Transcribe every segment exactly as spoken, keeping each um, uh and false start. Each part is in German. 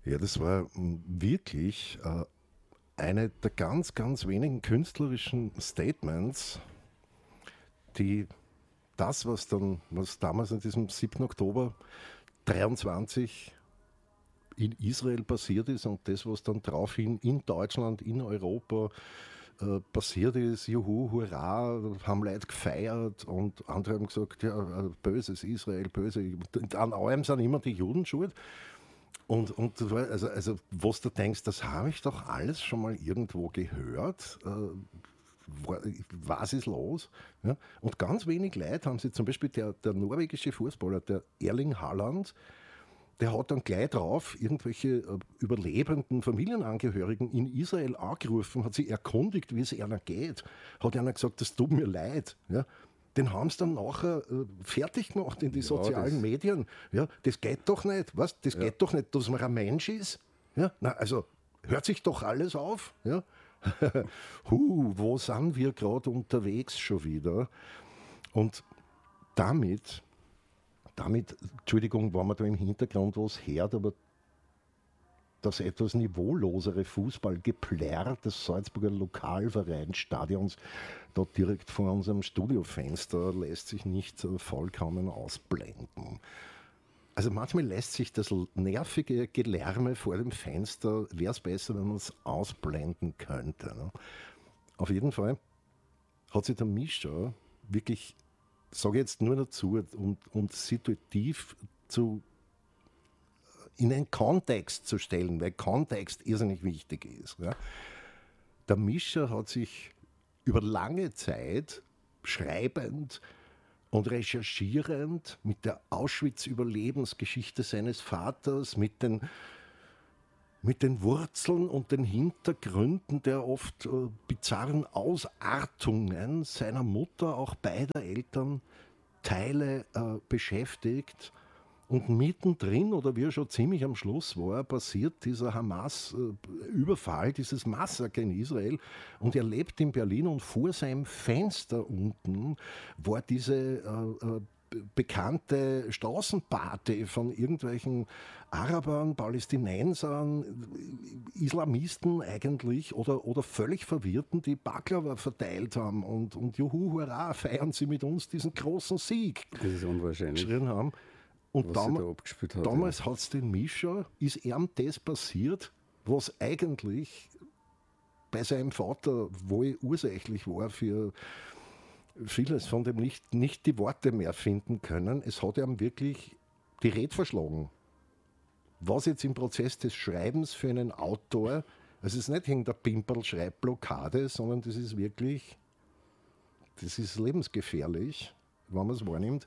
Ja, das war mm, wirklich äh, eine der ganz, ganz wenigen künstlerischen Statements, die das, was dann, was damals an diesem siebten Oktober dreiundzwanzig in Israel passiert ist und das, was dann daraufhin in Deutschland, in Europa äh, passiert ist, juhu, hurra, haben Leute gefeiert und andere haben gesagt, ja, äh, böses Israel, böse. An allem sind immer die Juden schuld. Und, und also, also, was du denkst, das habe ich doch alles schon mal irgendwo gehört. Äh, was ist los? Ja? Und ganz wenig Leute haben sie, zum Beispiel der, der norwegische Fußballer, der Erling Haaland, der hat dann gleich drauf irgendwelche äh, überlebenden Familienangehörigen in Israel angerufen, hat sie erkundigt, wie es einer geht. Hat einer gesagt, das tut mir leid. Ja? Den haben sie dann nachher äh, fertig gemacht in die Ja, sozialen das- Medien. Ja, das geht doch nicht. Was? Das Ja. geht doch nicht, dass man ein Mensch ist. Ja? Na, also hört sich doch alles auf. Ja? huh, wo sind wir gerade unterwegs schon wieder? Und damit damit, Entschuldigung, wenn man da im Hintergrund was hört, aber das etwas niveaulosere Fußballgeplärr des Salzburger Lokalvereinsstadions, da direkt vor unserem Studiofenster, lässt sich nicht äh, vollkommen ausblenden. Also manchmal lässt sich das nervige Gelärme vor dem Fenster, wäre es besser, wenn man es ausblenden könnte. Ne? Auf jeden Fall hat sich der Mischa wirklich, sage jetzt nur dazu, um, um situativ zu, in einen Kontext zu stellen, weil Kontext irrsinnig wichtig ist. Ja. Der Mischa hat sich über lange Zeit schreibend und recherchierend mit der Auschwitz-Überlebensgeschichte seines Vaters, mit den mit den Wurzeln und den Hintergründen der oft äh, bizarren Ausartungen seiner Mutter, auch beider Eltern, Teile äh, beschäftigt. Und mittendrin, oder wie er schon ziemlich am Schluss war, passiert dieser Hamas-Überfall, dieses Massaker in Israel. Und er lebt in Berlin und vor seinem Fenster unten war diese äh, äh, bekannte Straßenparty von irgendwelchen Arabern, Palästinensern, Islamisten eigentlich oder, oder völlig Verwirrten, die Baklava verteilt haben und, und juhu, hurra, feiern sie mit uns diesen großen Sieg. Das ist unwahrscheinlich. Geschrien haben. Und was dam sie da abgespielt hat. damals Ja. hat es den Mischa, ist ihm das passiert, was eigentlich bei seinem Vater wohl ursächlich war für vieles, von dem nicht, nicht die Worte mehr finden können. Es hat ihm wirklich die Rede verschlagen. Was jetzt im Prozess des Schreibens für einen Autor, also es ist nicht irgendeine Pimperl-Schreibblockade, sondern das ist wirklich, das ist lebensgefährlich, wenn man es wahrnimmt.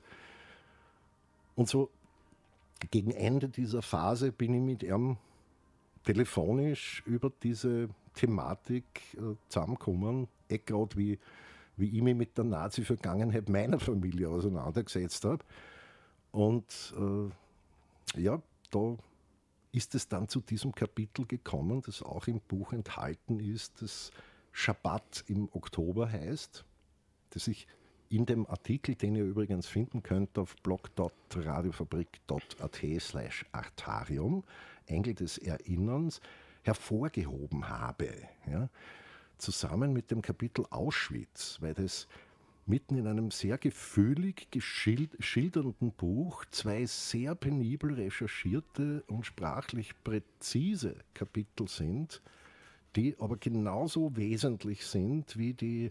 Und so gegen Ende dieser Phase bin ich mit ihm telefonisch über diese Thematik äh, zusammengekommen, eh gerade wie, wie ich mich mit der Nazi-Vergangenheit meiner Familie auseinandergesetzt habe. Und äh, ja, da ist es dann zu diesem Kapitel gekommen, das auch im Buch enthalten ist, das Schabbat im Oktober heißt, das ich in dem Artikel, den ihr übrigens finden könnt auf blog punkt radiofabrik punkt at slash artarium, Engel des Erinnerns, hervorgehoben habe. Ja, zusammen mit dem Kapitel Auschwitz, weil das mitten in einem sehr gefühlig geschildernden Buch zwei sehr penibel recherchierte und sprachlich präzise Kapitel sind, die aber genauso wesentlich sind wie die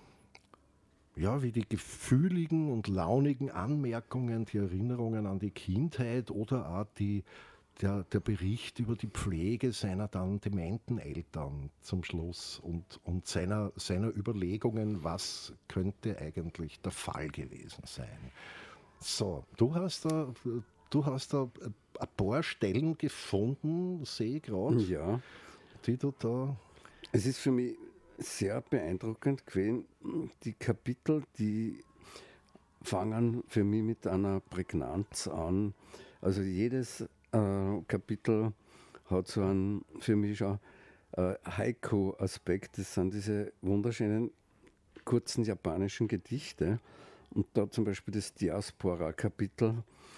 Ja, wie die gefühligen und launigen Anmerkungen, die Erinnerungen an die Kindheit oder auch die, der, der Bericht über die Pflege seiner dann dementen Eltern zum Schluss und, und seiner, seiner Überlegungen, was könnte eigentlich der Fall gewesen sein. So, du hast da, du hast da ein paar Stellen gefunden, sehe ich gerade, Ja, die du da... es ist für mich sehr beeindruckend gewesen. Die Kapitel, die fangen für mich mit einer Prägnanz an. Also jedes äh, Kapitel hat so einen für mich schon äh, Haiku-Aspekt. Das sind diese wunderschönen kurzen japanischen Gedichte. Und da zum Beispiel das Diaspora-Kapitel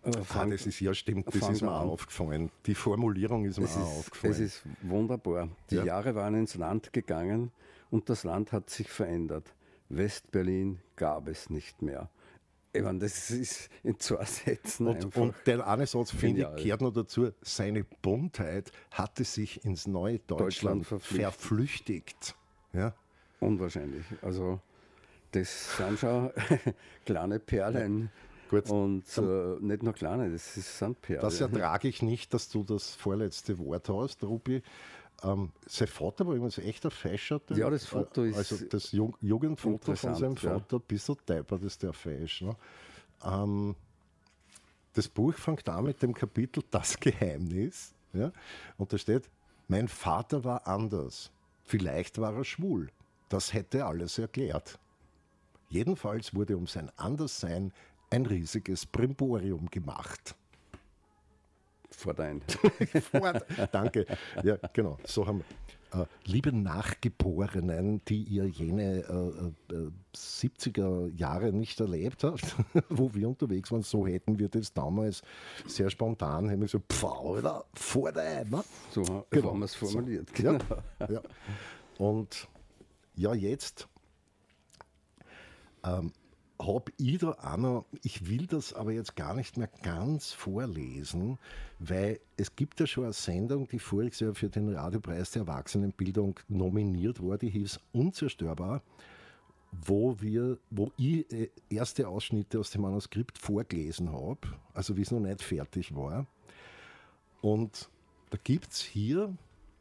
Ah, das ist ja stimmt, das ist mir auch aufgefallen. Die Formulierung ist mir es auch ist, aufgefallen. Es ist wunderbar. Die Ja. Jahre waren ins Land gegangen und das Land hat sich verändert. West-Berlin gab es nicht mehr. Ich meine, das ist in zwei Sätzen Und, einfach. und der eine Satz, finde genial. ich, gehört noch dazu, seine Buntheit hatte sich ins neue Deutschland, Deutschland verflüchtigt. verflüchtigt. Ja? Unwahrscheinlich. Also das sind schon kleine Perlen. Gut. Und äh, nicht nur kleine, das sind Perlen. Das ertrage ich nicht, dass du das vorletzte Wort hast, Rupi. Ähm, sein Vater war übrigens echt ein Fascher. Ja, das Foto ist Also das Ju- Jugendfoto von seinem ja. Vater, ein bisschen deppert ist der Fash. Ne? Ähm, das Buch fängt an mit dem Kapitel Das Geheimnis. Ja? Und da steht, mein Vater war anders. Vielleicht war er schwul. Das hätte alles erklärt. Jedenfalls wurde um sein Anderssein ein riesiges Brimborium gemacht. Vordein. Fort. Danke. Ja, genau. So haben wir. Äh, liebe Nachgeborenen, die ihr jene äh, äh, siebziger Jahre nicht erlebt habt, wo wir unterwegs waren, so hätten wir das damals sehr spontan, haben wir so, pfff, oder Vordein. Ne? So Genau. haben wir es formuliert. So. Genau. Ja, ja. Und ja, jetzt ähm, habe ich da auch noch, ich will das aber jetzt gar nicht mehr ganz vorlesen, weil es gibt ja schon eine Sendung, die voriges Jahr für den Radiopreis der Erwachsenenbildung nominiert war, die hieß Unzerstörbar, wo, wir, wo ich äh, erste Ausschnitte aus dem Manuskript vorgelesen habe, also wie es noch nicht fertig war. Und da gibt es hier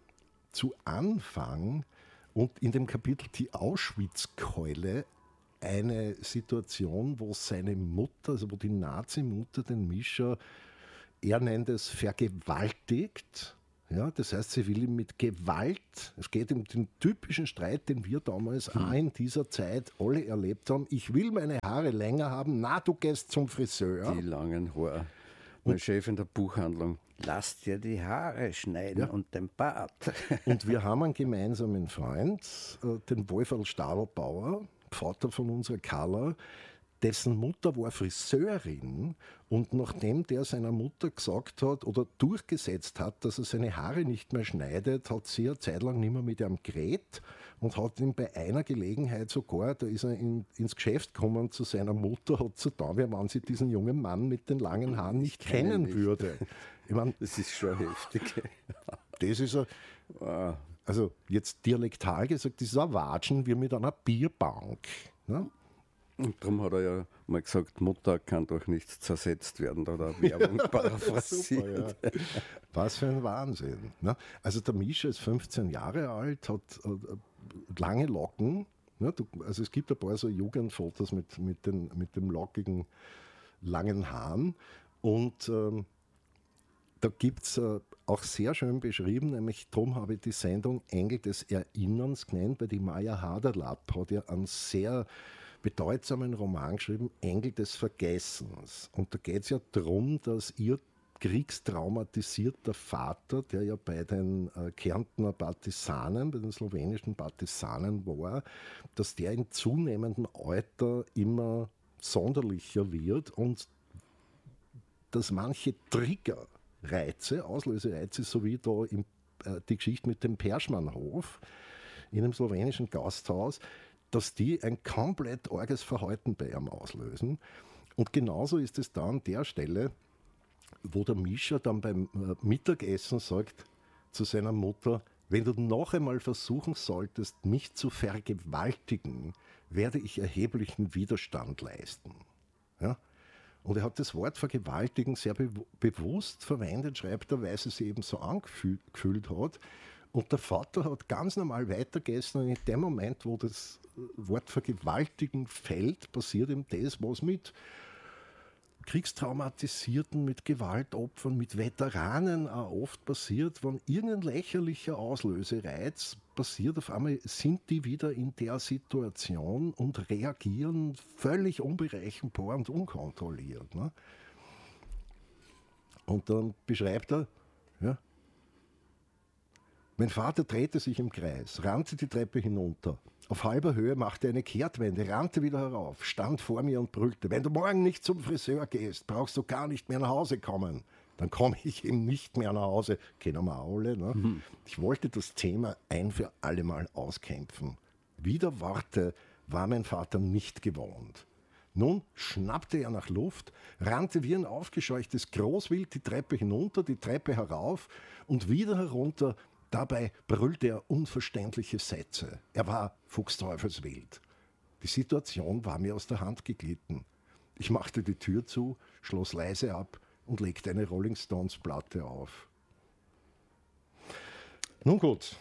zu Anfang und in dem Kapitel die Auschwitzkeule eine Situation, wo seine Mutter, also wo die Nazi-Mutter den Mischa, er nennt es vergewaltigt. Ja, das heißt, sie will ihm mit Gewalt, es geht um den typischen Streit, den wir damals hm. auch in dieser Zeit alle erlebt haben. Ich will meine Haare länger haben, na, du gehst zum Friseur. Die langen Haare. Mein Chef in der Buchhandlung, lass dir die Haare schneiden ja. und den Bart. Und wir haben einen gemeinsamen Freund, den Wolferl Stadelbauer, Vater von unserer Carla, dessen Mutter war Friseurin und nachdem der seiner Mutter gesagt hat oder durchgesetzt hat, dass er seine Haare nicht mehr schneidet, hat sie eine Zeit lang nicht mehr mit ihm geredet und hat ihm bei einer Gelegenheit sogar, da ist er in, ins Geschäft gekommen zu seiner Mutter, hat so da, wie man sie diesen jungen Mann mit den langen Haaren nicht ich kennen nicht. würde. Ich mein, das ist schon heftig. Das ist ein, wow. Also jetzt dialektal gesagt, das ist ein Watschen wie mit einer Bierbank. Ne? Und darum hat er ja mal gesagt, Mutter kann doch nicht zersetzt werden oder Werbung paraphrasiert. Super, ja. Was für ein Wahnsinn. Ne? Also der Mischa ist fünfzehn Jahre alt, hat äh, lange Locken. Ne? Du, also es gibt ein paar so Jugendfotos mit, mit, den, mit dem lockigen, langen Haaren. Und ähm, da gibt es äh, auch sehr schön beschrieben, nämlich darum habe ich die Sendung Engel des Erinnerns genannt, weil die Maya Haderlapp hat ja einen sehr bedeutsamen Roman geschrieben, Engel des Vergessens. Und da geht es ja darum, dass ihr kriegstraumatisierter Vater, der ja bei den äh, Kärntner Partisanen, bei den slowenischen Partisanen war, dass der in zunehmendem Alter immer sonderlicher wird und dass manche Triggerreize, Auslösereize, so wie da im, äh, die Geschichte mit dem Perschmannhof in einem slowenischen Gasthaus, dass die ein komplett arges Verhalten bei ihm auslösen. Und genauso ist es da an der Stelle, wo der Mischa dann beim äh, Mittagessen sagt zu seiner Mutter, wenn du noch einmal versuchen solltest, mich zu vergewaltigen, werde ich erheblichen Widerstand leisten. Ja? Und er hat das Wort vergewaltigen sehr be- bewusst verwendet, schreibt er, weil es sich eben so angefühlt hat. Und der Vater hat ganz normal weitergegessen und in dem Moment, wo das Wort vergewaltigen fällt, passiert ihm das, was mit Kriegstraumatisierten, mit Gewaltopfern, mit Veteranen auch oft passiert, wenn irgendein lächerlicher Auslösereiz passiert, auf einmal sind die wieder in der Situation und reagieren völlig unberechenbar und unkontrolliert. Ne? Und dann beschreibt er, ja, mein Vater drehte sich im Kreis, rannte die Treppe hinunter, Auf halber Höhe machte eine Kehrtwende, rannte wieder herauf, stand vor mir und brüllte: Wenn du morgen nicht zum Friseur gehst, brauchst du gar nicht mehr nach Hause kommen. Dann komme ich eben nicht mehr nach Hause. Kennen wir alle. Ne? Mhm. Ich wollte das Thema ein für alle Mal auskämpfen. Wieder Worte war mein Vater nicht gewohnt. Nun schnappte er nach Luft, rannte wie ein aufgescheuchtes Großwild die Treppe hinunter, die Treppe herauf und wieder herunter. Dabei brüllte er unverständliche Sätze. Er war fuchsteufelswild. Die Situation war mir aus der Hand geglitten. Ich machte die Tür zu, schloss leise ab und legte eine Rolling Stones Platte auf. Nun gut,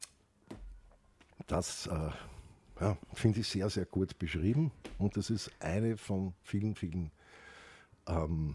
das äh, ja, finde ich sehr, sehr gut beschrieben und das ist eine von vielen, vielen ähm,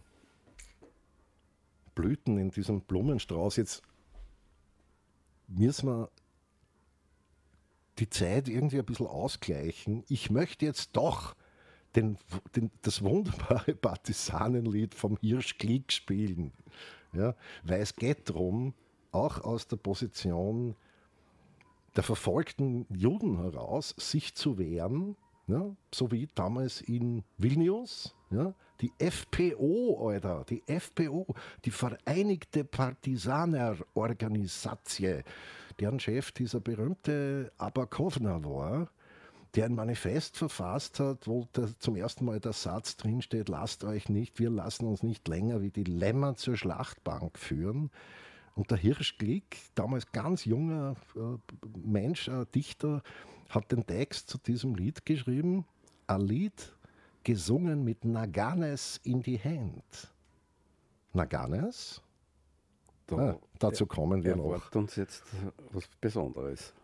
Blüten in diesem Blumenstrauß. Jetzt müssen wir die Zeit irgendwie ein bisschen ausgleichen. Ich möchte jetzt doch den, den, das wunderbare Partisanenlied vom Hirsch Glick spielen. Ja, weil es geht darum, auch aus der Position der verfolgten Juden heraus, sich zu wehren, ja, so wie damals in Vilnius, ja, die F P O, Alter, die F P O, die Vereinigte Partisanerorganisation, deren Chef dieser berühmte Abakovna war, der ein Manifest verfasst hat, wo der, zum ersten Mal der Satz drinsteht: Lasst euch nicht, wir lassen uns nicht länger wie die Lämmer zur Schlachtbank führen. Und der Hirsch Glick, damals ganz junger äh, Mensch, äh, Dichter, hat den Text zu diesem Lied geschrieben. Ein Lied gesungen mit Naganes in die Hand. Naganes? Da, ah, dazu kommen wir erwartet noch. uns jetzt was Besonderes.